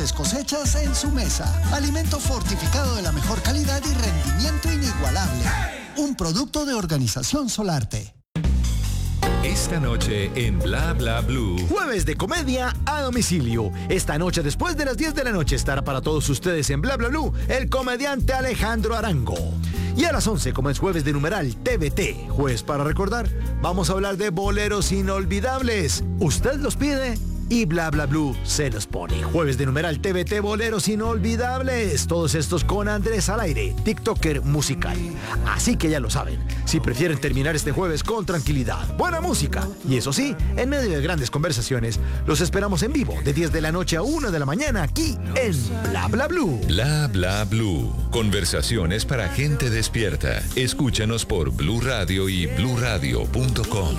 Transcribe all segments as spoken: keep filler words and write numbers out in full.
mejores cosechas en su mesa. Alimento fortificado de la mejor calidad y rendimiento inigualable. Un producto de Organización Solarte. Esta noche en Bla Bla Blue. Jueves de comedia a domicilio. Esta noche después de las diez de la noche estará para todos ustedes en Bla Bla Blue el comediante Alejandro Arango. Y a las once, como es jueves de numeral T V T, jueves para recordar, vamos a hablar de boleros inolvidables. Usted los pide y Bla Bla Blue se los pone. Jueves de numeral T V T, boleros inolvidables. Todos estos con Andrés al aire, TikToker musical. Así que ya lo saben, si prefieren terminar este jueves con tranquilidad, buena música y eso sí, en medio de grandes conversaciones, los esperamos en vivo de diez de la noche a una de la mañana aquí en Bla Bla Blue. Bla Bla Blue. Conversaciones para gente despierta. Escúchanos por Blue Radio y blue radio punto com.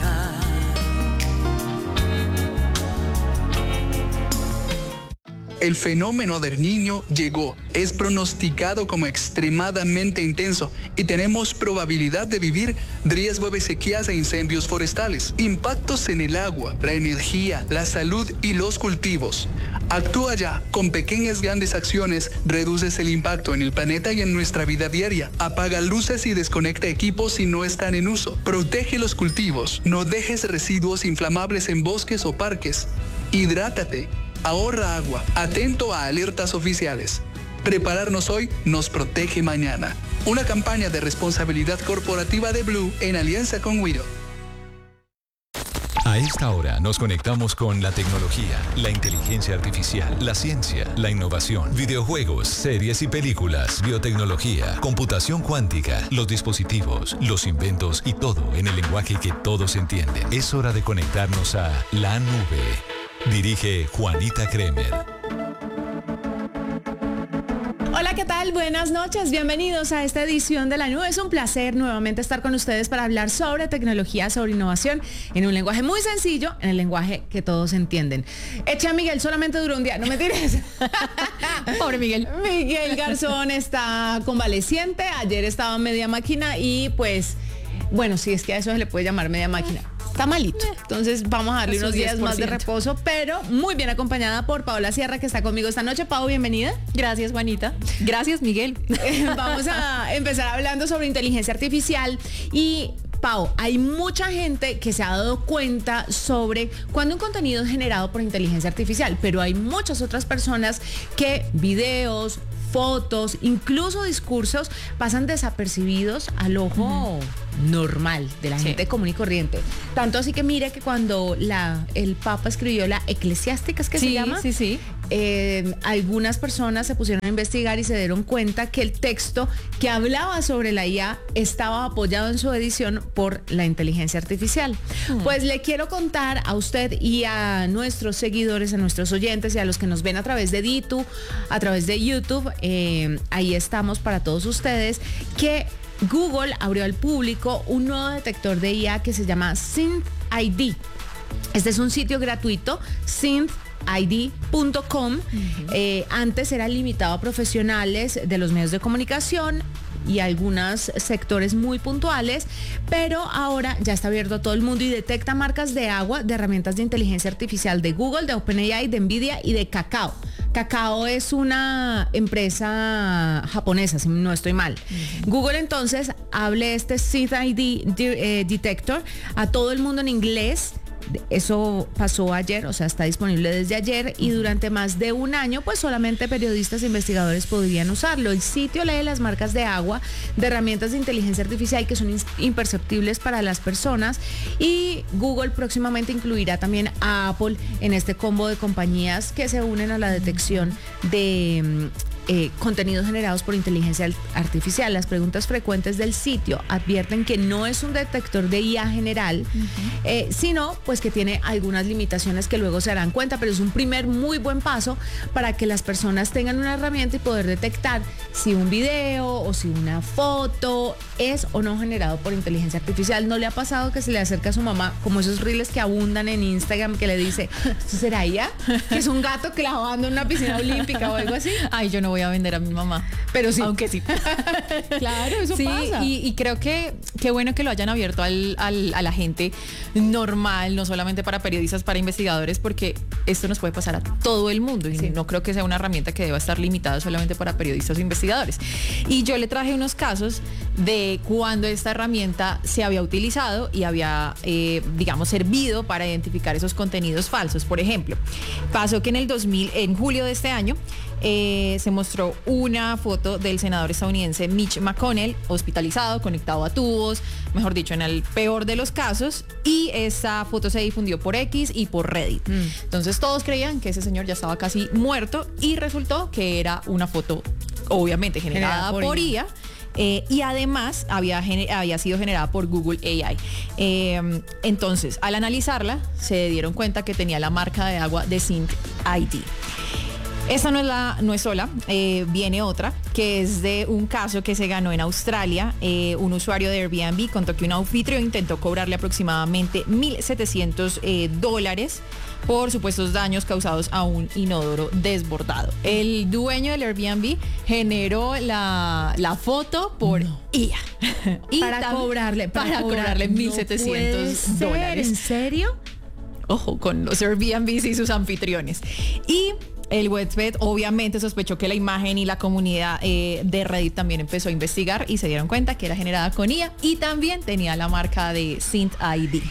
El fenómeno del Niño llegó, es pronosticado como extremadamente intenso y tenemos probabilidad de vivir riesgo de sequías e incendios forestales, impactos en el agua, la energía, la salud y los cultivos. Actúa ya, con pequeñas grandes acciones reduces el impacto en el planeta y en nuestra vida diaria. Apaga luces y desconecta equipos si no están en uso. Protege los cultivos, no dejes residuos inflamables en bosques o parques. Hidrátate. Ahorra agua. Atento a alertas oficiales. Prepararnos hoy nos protege mañana. Una campaña de responsabilidad corporativa de Blue en alianza con Wido. A esta hora nos conectamos con la tecnología, la inteligencia artificial, la ciencia, la innovación, videojuegos, series y películas, biotecnología, computación cuántica, los dispositivos, los inventos y todo en el lenguaje que todos entienden. Es hora de conectarnos a la nube. Dirige Juanita Kremer. Hola, ¿qué tal? Buenas noches, bienvenidos a esta edición de La Nube. Es un placer nuevamente estar con ustedes para hablar sobre tecnología, sobre innovación, en un lenguaje muy sencillo, en el lenguaje que todos entienden. Eche a Miguel, solamente duró un día, no me tires. Pobre Miguel. Miguel Garzón está convaleciente, ayer estaba media máquina y pues, bueno, si es que a eso se le puede llamar media máquina. Está malito, entonces vamos a darle unos días más de reposo, pero muy bien acompañada por Paola Sierra, que está conmigo esta noche. Pau, bienvenida. Gracias, Juanita. Gracias, Miguel. Vamos a empezar hablando sobre inteligencia artificial y... Pau, hay mucha gente que se ha dado cuenta sobre cuando un contenido es generado por inteligencia artificial, pero hay muchas otras personas que videos, fotos, incluso discursos pasan desapercibidos al ojo uh-huh. normal de la sí. gente común y corriente. Tanto así que mire que cuando la, el Papa escribió la Eclesiástica, ¿es que sí, se llama? Sí, sí, eh, algunas personas se pusieron a investigar y se dieron cuenta que el texto que hablaba sobre la I A estaba apoyado en su edición por la inteligencia artificial. Uh-huh. Pues le quiero contar a usted y a nuestros seguidores, a nuestros oyentes y a los que nos ven a través de Ditu, a través de YouTube, eh, ahí estamos para todos ustedes, que Google abrió al público un nuevo detector de I A que se llama Synth I D. Este es un sitio gratuito, synth I D punto com. Uh-huh. Eh, antes era limitado a profesionales de los medios de comunicación y algunos sectores muy puntuales, pero ahora ya está abierto a todo el mundo y detecta marcas de agua de herramientas de inteligencia artificial de Google, de OpenAI, de Nvidia y de Kakao. Kakao es una empresa japonesa, si no estoy mal. Uh-huh. Google entonces hable este Synth I D de, eh, Detector a todo el mundo en inglés. Eso pasó ayer, o sea, está disponible desde ayer y durante más de un año, pues solamente periodistas e investigadores podrían usarlo. El sitio lee las marcas de agua de herramientas de inteligencia artificial que son imperceptibles para las personas y Google próximamente incluirá también a Apple en este combo de compañías que se unen a la detección de Eh, contenidos generados por inteligencia artificial. Las preguntas frecuentes del sitio advierten que no es un detector de I A general, uh-huh. eh, sino pues que tiene algunas limitaciones que luego se darán cuenta, pero es un primer muy buen paso para que las personas tengan una herramienta y poder detectar si un video o si una foto es o no generado por inteligencia artificial. ¿No le ha pasado que se le acerca a su mamá, como esos reels que abundan en Instagram, que le dice, ¿esto será I A? Que es un gato clavando en una piscina olímpica o algo así. Ay, yo no voy a vender a mi mamá, pero sí, aunque sí. Claro, eso sí, pasa. Y, y creo que qué bueno que lo hayan abierto al, al, a la gente normal, no solamente para periodistas, para investigadores, porque esto nos puede pasar a todo el mundo y sí. no creo que sea una herramienta que deba estar limitada solamente para periodistas o investigadores. Y yo le traje unos casos de cuando esta herramienta se había utilizado y había, eh, digamos, servido para identificar esos contenidos falsos. Por ejemplo, pasó que en el dos mil, en julio de este año, eh, se mostró una foto del senador estadounidense Mitch McConnell hospitalizado, conectado a tubos, mejor dicho, en el peor de los casos, y esa foto se difundió por X y por Reddit. Mm. Entonces todos creían que ese señor ya estaba casi muerto y resultó que era una foto obviamente generada, generada por, por I A. Eh, y además había, había sido generada por Google A I. Eh, entonces, al analizarla, se dieron cuenta que tenía la marca de agua de Synth I D. Esta no es, la, no es sola, eh, viene otra, que es de un caso que se ganó en Australia. Eh, un usuario de Airbnb contó que un anfitrión intentó cobrarle aproximadamente mil setecientos eh, dólares por supuestos daños causados a un inodoro desbordado. El dueño del Airbnb generó la, la foto por no. I A. y para tam- cobrarle, para, para cobrarle no mil setecientos dólares. ¿En serio? Ojo, con los Airbnbs y sus anfitriones. Y el website obviamente sospechó que la imagen y la comunidad eh, de Reddit también empezó a investigar y se dieron cuenta que era generada con I A y también tenía la marca de Synth I D.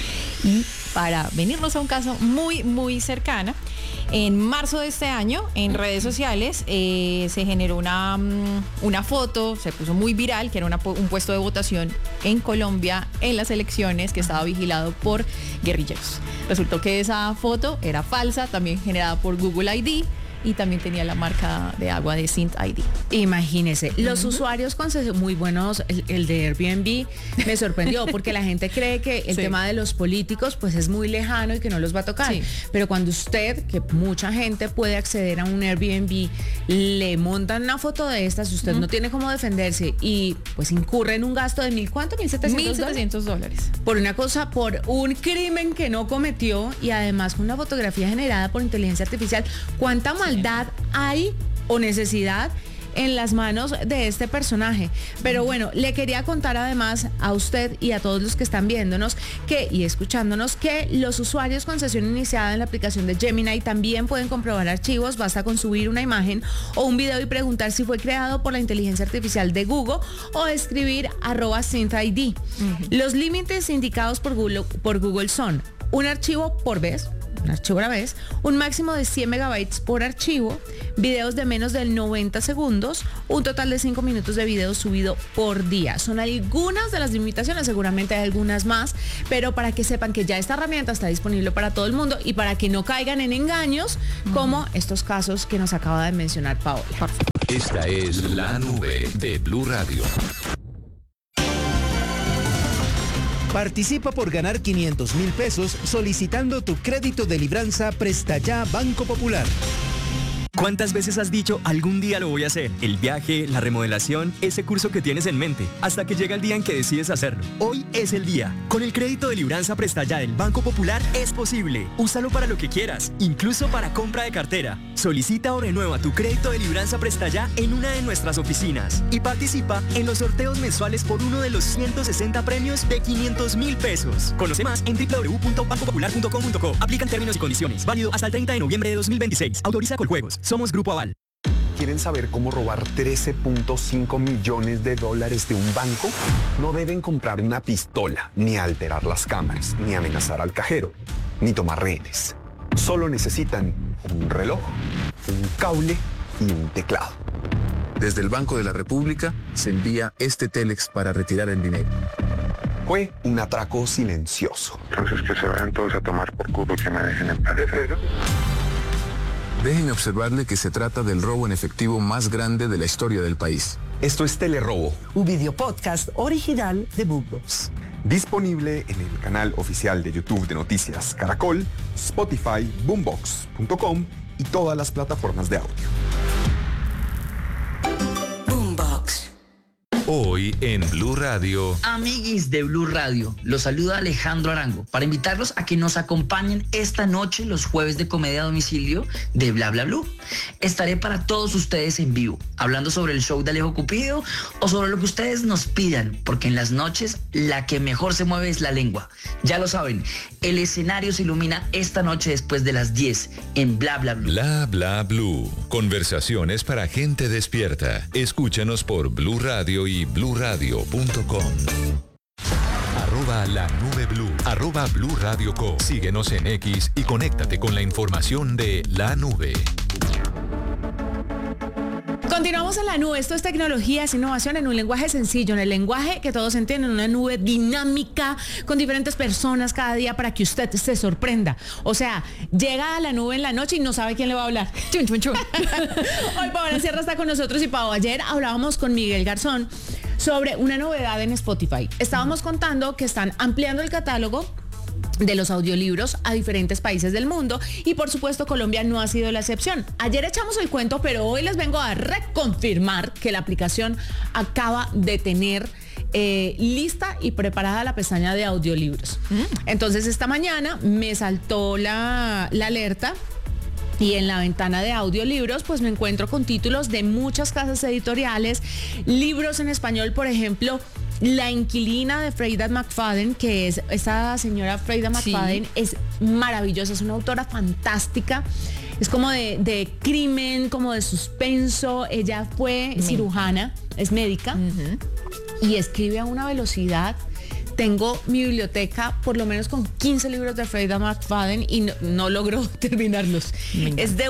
Y para venirnos a un caso muy, muy cercana, en marzo de este año, en redes sociales, eh, se generó una, una foto, se puso muy viral, que era una, un puesto de votación en Colombia en las elecciones que estaba vigilado por guerrilleros. Resultó que esa foto era falsa, también generada por Google I D, y también tenía la marca de agua de Synth I D. Imagínese, los uh-huh. usuarios con muy buenos, el, el de Airbnb me sorprendió porque la gente cree que el sí. tema de los políticos pues es muy lejano y que no los va a tocar. Sí. Pero cuando usted, que mucha gente puede acceder a un Airbnb, le montan una foto de estas, usted uh-huh. no tiene cómo defenderse y pues incurre en un gasto de mil, ¿cuánto? ¿Mil setecientos dólares? Por una cosa, por un crimen que no cometió y además con una fotografía generada por inteligencia artificial. ¿Cuánta maldad hay o necesidad en las manos de este personaje? Pero bueno, le quería contar además a usted y a todos los que están viéndonos que y escuchándonos que los usuarios con sesión iniciada en la aplicación de Gemini también pueden comprobar archivos. Basta con subir una imagen o un video y preguntar si fue creado por la inteligencia artificial de Google o escribir arroba Synth I D. Uh-huh. Los límites indicados por Google, por Google son un archivo por vez, un archivo a la vez, un máximo de cien megabytes por archivo, videos de menos de noventa segundos, un total de cinco minutos de video subido por día. Son algunas de las limitaciones, seguramente hay algunas más, pero para que sepan que ya esta herramienta está disponible para todo el mundo y para que no caigan en engaños mm. como estos casos que nos acaba de mencionar Paola. Esta es La Nube de Blue Radio. Participa por ganar quinientos mil pesos solicitando tu crédito de libranza Presta Ya Banco Popular. ¿Cuántas veces has dicho algún día lo voy a hacer? El viaje, la remodelación, ese curso que tienes en mente, hasta que llega el día en que decides hacerlo. Hoy es el día. Con el crédito de libranza Presta Ya del Banco Popular es posible. Úsalo para lo que quieras, incluso para compra de cartera. Solicita o renueva tu crédito de libranza Presta Ya en una de nuestras oficinas y participa en los sorteos mensuales por uno de los ciento sesenta premios de quinientos mil pesos. Conoce más en doble u doble u doble u punto banco popular punto com punto co. Aplican términos y condiciones. Válido hasta el treinta de noviembre de dos mil veintiséis. Autoriza Coljuegos. Somos Grupo Aval. ¿Quieren saber cómo robar trece punto cinco millones de dólares de un banco? No deben comprar una pistola, ni alterar las cámaras, ni amenazar al cajero, ni tomar rehenes. Solo necesitan un reloj, un cable y un teclado. Desde el Banco de la República se envía este Telex para retirar el dinero. Fue un atraco silencioso. Entonces que se vayan todos a tomar por culo y que me dejen en paz. Déjenme observarle que se trata del robo en efectivo más grande de la historia del país. Esto es Telerobo, un video podcast original de Boombox. Disponible en el canal oficial de YouTube de Noticias Caracol, Spotify, boombox punto com y todas las plataformas de audio. Hoy en Blue Radio. Amiguis de Blue Radio, los saluda Alejandro Arango para invitarlos a que nos acompañen esta noche los jueves de comedia a domicilio de Bla Bla Blue. Estaré para todos ustedes en vivo, hablando sobre el show de Alejo Cupido o sobre lo que ustedes nos pidan, porque en las noches la que mejor se mueve es la lengua. Ya lo saben, el escenario se ilumina esta noche después de las diez en Bla Bla Blue. Bla Bla Blue. Conversaciones para gente despierta. Escúchanos por Blue Radio y blue radio punto com. Arroba la nube blue. Arroba Blue Radio Co. Síguenos en X y conéctate con la información de la nube. Continuamos en la nube. Esto es tecnología, es innovación en un lenguaje sencillo, en el lenguaje que todos entienden, una nube dinámica con diferentes personas cada día para que usted se sorprenda. O sea, llega a la nube en la noche y no sabe quién le va a hablar. Chun, chun, chun. Hoy Paola Sierra está con nosotros y Pau, ayer hablábamos con Miguel Garzón sobre una novedad en Spotify. Estábamos contando que están ampliando el catálogo de los audiolibros a diferentes países del mundo y por supuesto Colombia no ha sido la excepción. Ayer echamos el cuento, pero hoy les vengo a reconfirmar que la aplicación acaba de tener eh, lista y preparada la pestaña de audiolibros. Mm. Entonces esta mañana me saltó la, la alerta y en la ventana de audiolibros pues me encuentro con títulos de muchas casas editoriales, libros en español, por ejemplo, La inquilina de Freida McFadden, que es esa señora Freida McFadden, sí. Es maravillosa, es una autora fantástica, es como de, de crimen, como de suspenso. Ella fue mm. cirujana, es médica, uh-huh. y escribe a una velocidad. Tengo mi biblioteca por lo menos con quince libros de Freida McFadden y no, no logro terminarlos. Venga. Es de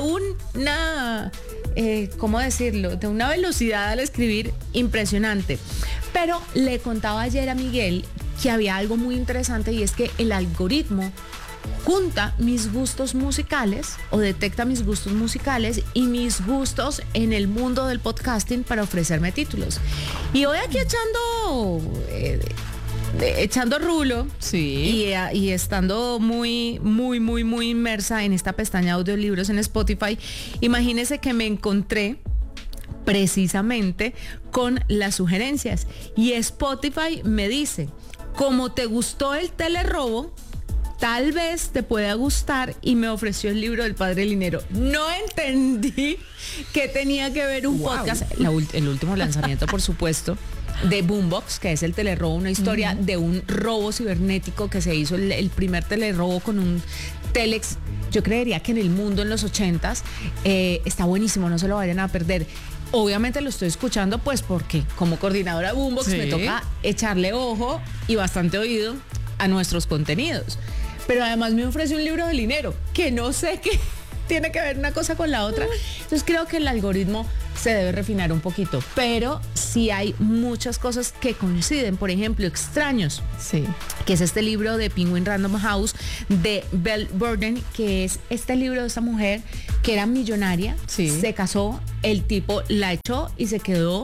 una, eh, ¿cómo decirlo? De una velocidad al escribir impresionante. Pero le contaba ayer a Miguel que había algo muy interesante y es que el algoritmo junta mis gustos musicales o detecta mis gustos musicales y mis gustos en el mundo del podcasting para ofrecerme títulos. Y hoy aquí echando... Eh, De, echando rulo, sí. y, y estando muy, muy, muy, muy inmersa en esta pestaña audiolibros en Spotify, imagínese que me encontré precisamente con las sugerencias y Spotify me dice, como te gustó el telerrobo, tal vez te pueda gustar, y me ofreció el libro del Padre Linero. No entendí que tenía que ver un wow. podcast, la, el último lanzamiento, por supuesto, de Boombox, que es el telerrobo, una historia uh-huh. de un robo cibernético que se hizo, el, el primer telerrobo con un telex, yo creería que en el mundo en los ochentas. Eh, está buenísimo, no se lo vayan a perder. Obviamente lo estoy escuchando pues porque como coordinadora de Boombox sí. me toca echarle ojo y bastante oído a nuestros contenidos. Pero además me ofrece un libro de dinero, que no sé qué tiene que ver una cosa con la otra. Entonces creo que el algoritmo se debe refinar un poquito, pero sí hay muchas cosas que coinciden. Por ejemplo, Extraños, sí. que es este libro de Penguin Random House de Belle Burden, que es este libro de esta mujer que era millonaria, sí. se casó, el tipo la echó y se quedó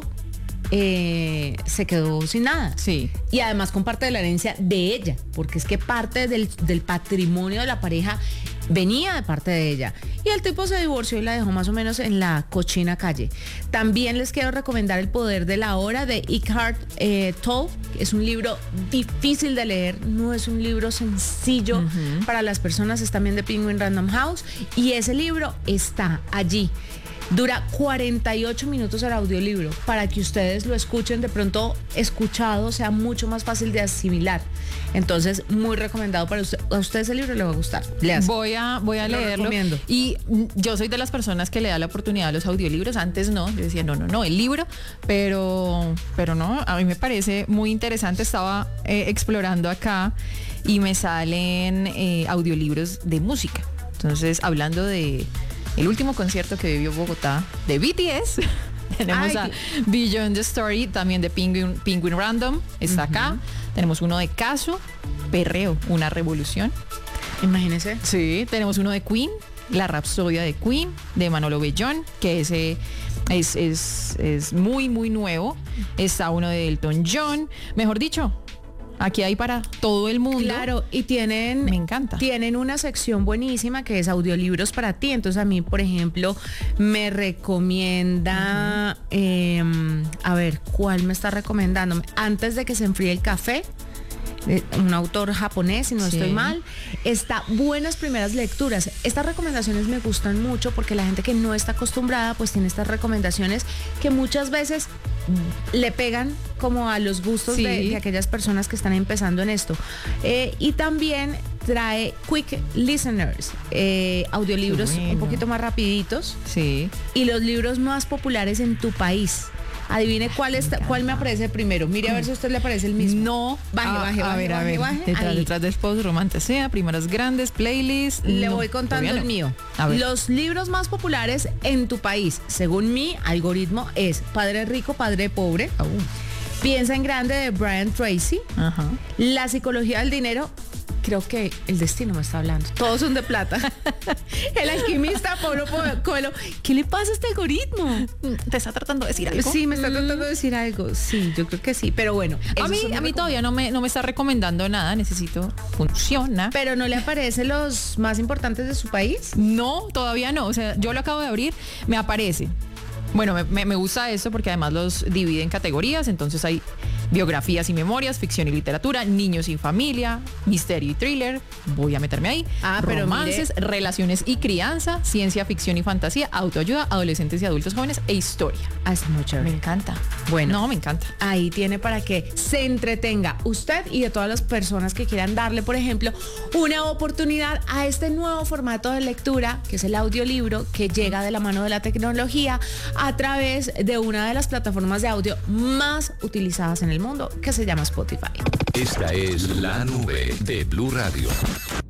Eh, se quedó sin nada. Sí. Y además con parte de la herencia de ella, porque es que parte del, del patrimonio de la pareja venía de parte de ella. Y el tipo se divorció y la dejó más o menos en la cochina calle. También les quiero recomendar El poder de la hora de Eckhart eh, Tolle. Es un libro difícil de leer, no es un libro sencillo uh-huh. para las personas, es también de Penguin Random House. Y ese libro está allí. Dura cuarenta y ocho minutos el audiolibro para que ustedes lo escuchen, de pronto escuchado sea mucho más fácil de asimilar. Entonces, muy recomendado para usted. A usted ese libro le va a gustar. Léase. Voy a, voy a leerlo. Recomiendo. Y yo soy de las personas que le da la oportunidad a los audiolibros. Antes no, yo decía, no, no, no, el libro. Pero, pero no, a mí me parece muy interesante. Estaba eh, explorando acá y me salen eh, audiolibros de música. Entonces, hablando de... el último concierto que vivió Bogotá de B T S. Tenemos Ay, a Beyond the Story, también de Penguin, Penguin Random, está uh-huh. acá. Tenemos uno de Caso, Perreo, una revolución. Imagínese. Sí, tenemos uno de Queen, La Rapsodia de Queen, de Manolo Bellón, que ese es, es, es muy, muy nuevo. Está uno de Elton John. Mejor dicho, Aquí hay para todo el mundo. Claro, y tienen... Me encanta. Tienen una sección buenísima que es audiolibros para ti. Entonces a mí, por ejemplo, me recomienda... Uh-huh. eh, a ver, ¿cuál me está recomendando? Antes de que se enfríe el café. Un autor japonés, si no sí. estoy mal. Está Buenas Primeras Lecturas. Estas recomendaciones me gustan mucho porque la gente que no está acostumbrada pues tiene estas recomendaciones que muchas veces le pegan como a los gustos sí. de, de aquellas personas que están empezando en esto. Eh, y también trae Quick Listeners, eh, audiolibros bueno. un poquito más rapiditos. Sí. Y los libros más populares en tu país. Adivine cuál está, cuál me aparece primero. Mire a ver si a usted le aparece el mismo. No. Baje, a, baje, a baje, ver, baje, a ver. baje. Detrás, detrás de Esposos Romances, sea, Primeras Grandes, Playlist. Le no, voy contando el no. mío. A ver. Los libros más populares en tu país, según mi algoritmo, es Padre Rico, Padre Pobre. Oh. Piensa en Grande de Brian Tracy. Ajá. La Psicología del Dinero. Creo que el destino me está hablando. Todos son de plata. El Alquimista, Pablo Coelho. ¿Qué le pasa a este algoritmo? ¿Te está tratando de decir algo? Sí, me está tratando de decir algo. Sí, yo creo que sí. Pero bueno. A mí, a mí todavía no me, no me está recomendando nada. Necesito. Funciona. ¿Pero no le aparecen los más importantes de su país? No, todavía no. O sea, yo lo acabo de abrir. Me aparece. Bueno, me, me, me gusta eso porque además los divide en categorías. Entonces hay biografías y memorias, ficción y literatura, niños y familia, misterio y thriller, voy a meterme ahí, ah, romances, pero mire, relaciones y crianza, ciencia ficción y fantasía, autoayuda, adolescentes y adultos jóvenes e historia. Hace mucho. Me encanta. Bueno, no, me encanta. Ahí tiene para que se entretenga usted y de todas las personas que quieran darle, por ejemplo, una oportunidad a este nuevo formato de lectura, que es el audiolibro, que llega de la mano de la tecnología a través de una de las plataformas de audio más utilizadas en el mundo, que se llama Spotify. Esta es la nube de Blue Radio.